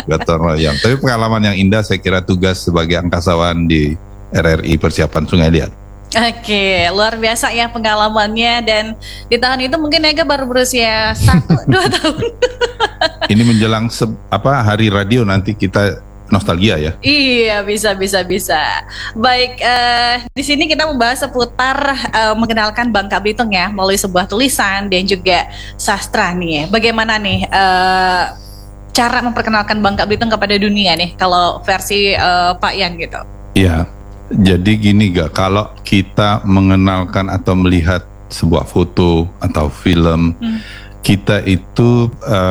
gotong royong. Tapi pengalaman yang indah saya kira tugas sebagai angkasawan di RRI Persiapan Sungai Liat. Oke, luar biasa ya pengalamannya, dan di tahun itu mungkin Ega baru berusia 1-2 tahun. Ini menjelang hari radio nanti kita nostalgia ya. Iya, bisa. Baik, di sini kita membahas seputar mengenalkan Bangka Belitung ya melalui sebuah tulisan dan juga sastra nih. Bagaimana nih cara memperkenalkan Bangka Belitung kepada dunia nih kalau versi Pak Yan gitu? Iya. Jadi gini kalau kita mengenalkan atau melihat sebuah foto atau film, kita itu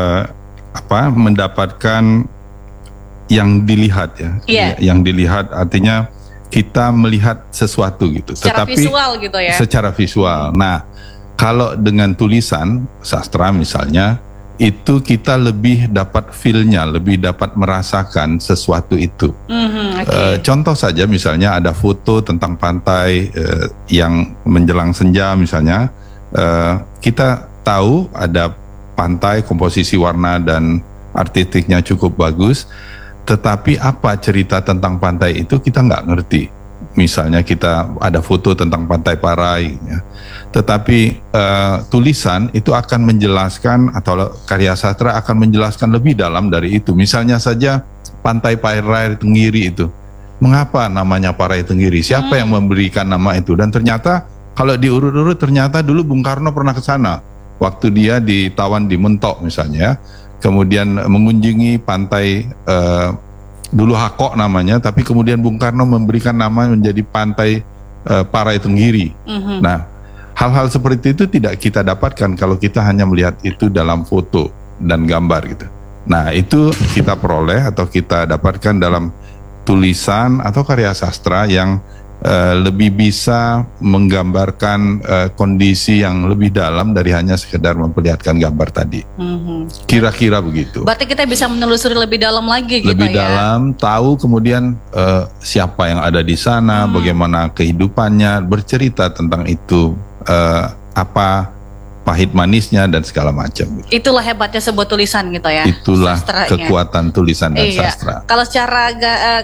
mendapatkan yang dilihat ya. Yeah. Yang dilihat artinya kita melihat sesuatu gitu. Secara visual gitu ya. Secara visual. Nah, kalau dengan tulisan sastra misalnya, itu kita lebih dapat feel-nya, lebih dapat merasakan sesuatu itu. Contoh saja misalnya ada foto tentang pantai yang menjelang senja misalnya, kita tahu ada pantai, komposisi warna dan artistiknya cukup bagus, tetapi apa cerita tentang pantai itu kita nggak ngerti. Misalnya kita ada foto tentang Pantai Parai ya. Tetapi tulisan itu akan menjelaskan, atau karya sastra akan menjelaskan lebih dalam dari itu. Misalnya saja Pantai Parai Tenggiri itu, mengapa namanya Parai Tenggiri, siapa yang memberikan nama itu, dan ternyata kalau diurut-urut ternyata dulu Bung Karno pernah ke sana waktu dia ditawan di Mentok misalnya, kemudian mengunjungi pantai dulu Hakok namanya, tapi kemudian Bung Karno memberikan nama menjadi Pantai Parai Tenggiri. Nah, hal-hal seperti itu tidak kita dapatkan kalau kita hanya melihat itu dalam foto dan gambar gitu. Nah, itu kita peroleh atau kita dapatkan dalam tulisan atau karya sastra yang lebih bisa menggambarkan kondisi yang lebih dalam dari hanya sekedar memperlihatkan gambar tadi. Kira-kira begitu. Berarti kita bisa menelusuri lebih dalam lagi gitu ya? Lebih dalam, tahu kemudian siapa yang ada di sana, bagaimana kehidupannya, bercerita tentang itu, apa pahit manisnya dan segala macam. Itulah hebatnya sebuah tulisan gitu ya. Itulah sastranya. Kekuatan tulisan dan sastra. Kalau secara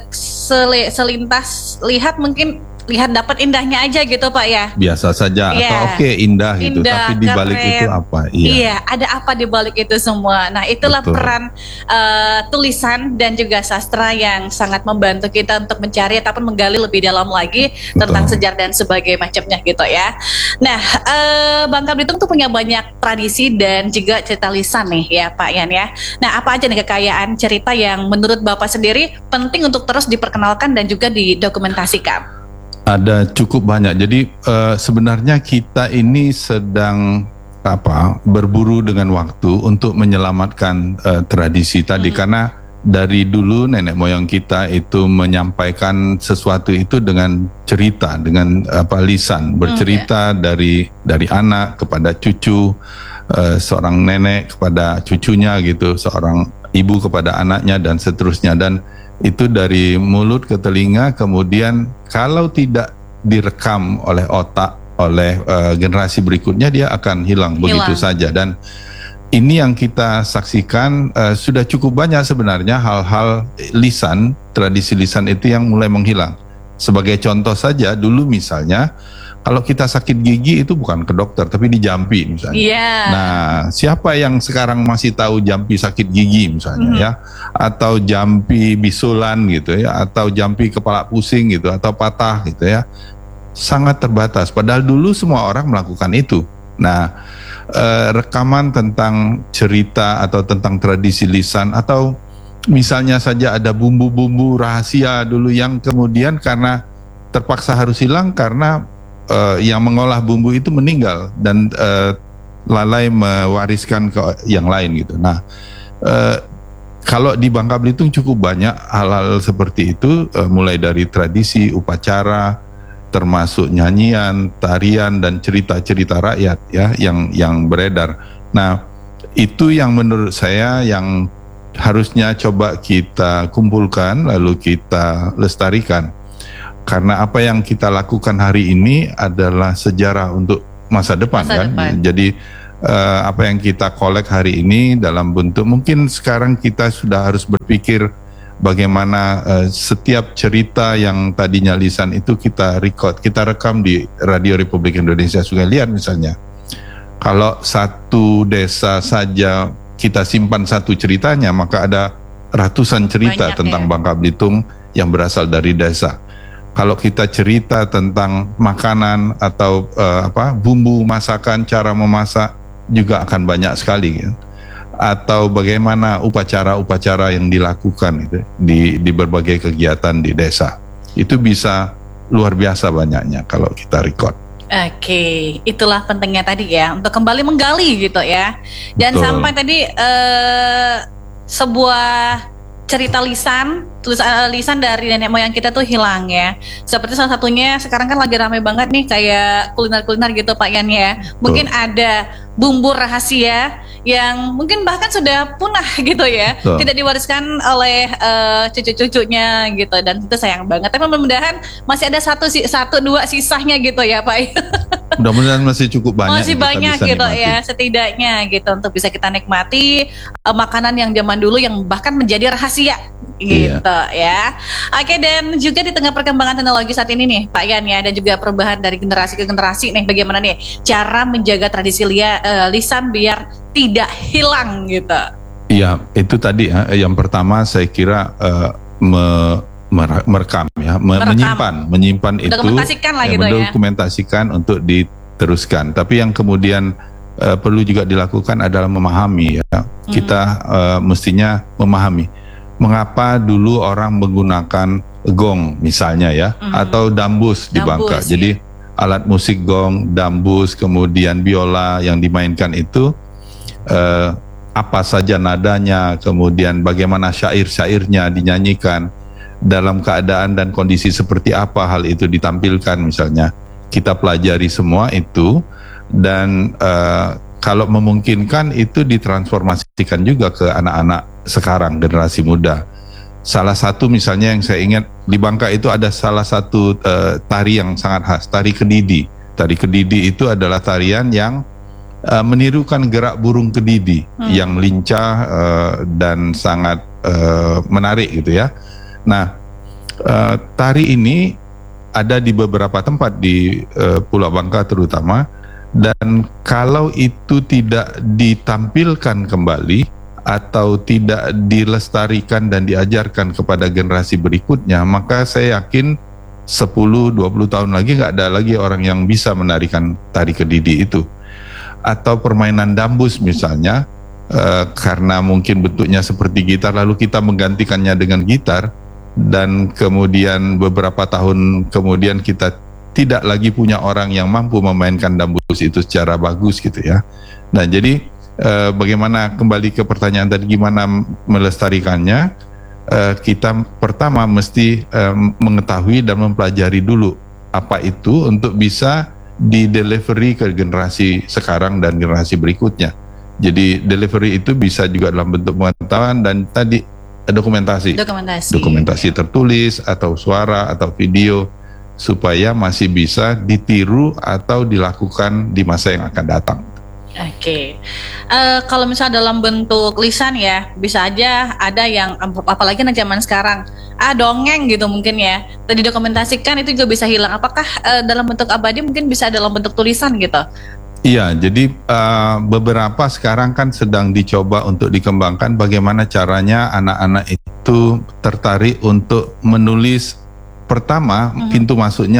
selintas lihat mungkin dapat indahnya aja gitu Pak ya. Biasa saja atau indah gitu, tapi di balik itu apa? Iya, ada apa di balik itu semua. Nah, itulah peran tulisan dan juga sastra yang sangat membantu kita untuk mencari ataupun menggali lebih dalam lagi tentang sejarah dan sebagainya macamnya gitu ya. Nah, Bangka Belitung tuh punya banyak tradisi dan juga cerita lisan nih ya Pak Yan ya. Nah, apa aja nih kekayaan cerita yang menurut Bapak sendiri penting untuk terus diperkenalkan dan juga didokumentasikan? Ada cukup banyak. Jadi sebenarnya kita ini sedang berburu dengan waktu untuk menyelamatkan tradisi tadi, karena dari dulu nenek moyang kita itu menyampaikan sesuatu itu dengan cerita, dengan lisan, bercerita dari anak kepada cucu, seorang nenek kepada cucunya gitu, seorang ibu kepada anaknya dan seterusnya, dan itu dari mulut ke telinga, kemudian kalau tidak direkam oleh otak, oleh generasi berikutnya, dia akan hilang begitu saja. Dan ini yang kita saksikan, sudah cukup banyak sebenarnya hal-hal lisan, tradisi lisan itu yang mulai menghilang. Sebagai contoh saja, dulu misalnya kalau kita sakit gigi itu bukan ke dokter, tapi di Jampi misalnya. Nah, siapa yang sekarang masih tahu Jampi sakit gigi misalnya ya, atau Jampi bisulan gitu ya, atau Jampi kepala pusing gitu, atau patah gitu ya, sangat terbatas. Padahal dulu semua orang melakukan itu. Nah, rekaman tentang cerita atau tentang tradisi lisan, atau misalnya saja ada bumbu-bumbu rahasia dulu yang kemudian karena terpaksa harus hilang karena yang mengolah bumbu itu meninggal dan lalai mewariskan ke yang lain gitu. Nah, kalau di Bangka Belitung cukup banyak hal-hal seperti itu, mulai dari tradisi, upacara, termasuk nyanyian, tarian dan cerita-cerita rakyat ya yang beredar. Nah, itu yang menurut saya yang harusnya coba kita kumpulkan lalu kita lestarikan. Karena apa yang kita lakukan hari ini adalah sejarah untuk masa depan. Jadi apa yang kita kolek hari ini dalam bentuk, mungkin sekarang kita sudah harus berpikir bagaimana setiap cerita yang tadinya lisan itu kita record, kita rekam di Radio Republik Indonesia Sungai Liat misalnya. Kalau satu desa saja kita simpan satu ceritanya, maka ada ratusan cerita Banyak, tentang ya. Bangka Belitung yang berasal dari desa. Kalau kita cerita tentang makanan atau bumbu masakan, cara memasak, juga akan banyak sekali gitu. Atau bagaimana upacara-upacara yang dilakukan gitu, di berbagai kegiatan di desa. Itu bisa luar biasa banyaknya kalau kita record. Oke, itulah pentingnya tadi ya, untuk kembali menggali gitu ya. Dan Betul. sampai tadi sebuah cerita lisan, lisan dari nenek moyang kita tuh hilang ya. Seperti salah satunya sekarang kan lagi ramai banget nih kayak kuliner-kuliner gitu Pak Yan ya. Mungkin ada bumbu rahasia yang mungkin bahkan sudah punah gitu ya. Betul. Tidak diwariskan oleh cucu-cucunya gitu, dan itu sayang banget. Tapi mudah-mudahan masih ada satu dua sisanya gitu ya Pak. Mudah-mudahan masih cukup banyak. Masih yang kita banyak bisa gitu nikmati. ya, setidaknya gitu untuk bisa kita nikmati makanan yang zaman dulu yang bahkan menjadi rahasia gitu ya. Oke, dan juga di tengah perkembangan teknologi saat ini nih Pak Yan ya, dan juga perubahan dari generasi ke generasi nih, bagaimana nih cara menjaga tradisi lisan biar tidak hilang gitu. Iya, itu tadi yang pertama saya kira merekam ya, menyimpan itu, dokumentasikan lah gitu ya. mendokumentasikan untuk diteruskan. Tapi yang kemudian perlu juga dilakukan adalah memahami ya. Kita mestinya memahami mengapa dulu orang menggunakan gong misalnya ya, atau dambus di Bangka. Dambus, Jadi alat musik gong, dambus, kemudian biola yang dimainkan itu apa saja nadanya, kemudian bagaimana syair-syairnya dinyanyikan, dalam keadaan dan kondisi seperti apa hal itu ditampilkan misalnya. Kita pelajari semua itu, dan kalau memungkinkan itu ditransformasikan juga ke anak-anak sekarang, generasi muda. Salah satu misalnya yang saya ingat di Bangka itu ada salah satu tari yang sangat khas, tari kedidi. Tari kedidi itu adalah tarian yang menirukan gerak burung kedidi yang lincah dan sangat menarik gitu ya. Nah, tari ini ada di beberapa tempat di Pulau Bangka terutama, dan kalau itu tidak ditampilkan kembali atau tidak dilestarikan dan diajarkan kepada generasi berikutnya, maka saya yakin 10-20 tahun lagi nggak ada lagi orang yang bisa menarikan tari kedidi itu. Atau permainan dambus misalnya, karena mungkin bentuknya seperti gitar, lalu kita menggantikannya dengan gitar, dan kemudian beberapa tahun kemudian kita tidak lagi punya orang yang mampu memainkan dambus itu secara bagus gitu ya. Nah, jadi bagaimana, kembali ke pertanyaan tadi, gimana melestarikannya, kita pertama mesti mengetahui dan mempelajari dulu apa itu untuk bisa di-delivery ke generasi sekarang dan generasi berikutnya. Jadi delivery itu bisa juga dalam bentuk pengetahuan dan tadi dokumentasi tertulis atau suara atau video, supaya masih bisa ditiru atau dilakukan di masa yang akan datang. Oke, kalau misalnya dalam bentuk lisan ya, bisa aja ada yang, apalagi anak zaman sekarang, dongeng gitu mungkin ya, tadi dokumentasikan itu juga bisa hilang. Apakah dalam bentuk abadi mungkin bisa dalam bentuk tulisan gitu? Iya, jadi beberapa sekarang kan sedang dicoba untuk dikembangkan bagaimana caranya anak-anak itu tertarik untuk menulis. Pertama, pintu masuknya